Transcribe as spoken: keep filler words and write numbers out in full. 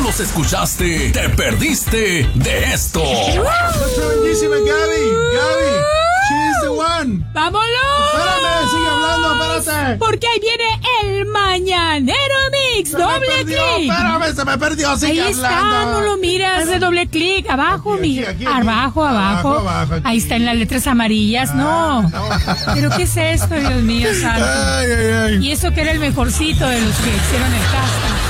los escuchaste, te perdiste de esto. Nuestra bellísima Gaby, Gaby, she's the one. ¡Vámonos! Espérame, sigue hablando, espérate. Porque ahí viene el Mañanero Mix, Se doble me perdió, clic. Espérame, se me perdió, sigue Ahí hablando. está, no lo miras, de doble clic, abajo, Aquí, mira, aquí, aquí, aquí. abajo, abajo, Abajo, abajo, aquí. ahí están las letras amarillas, no. no. ¿Pero qué es esto, Dios mío, santo? Ay, ay, ay. Y eso que era el mejorcito de los que hicieron el casting.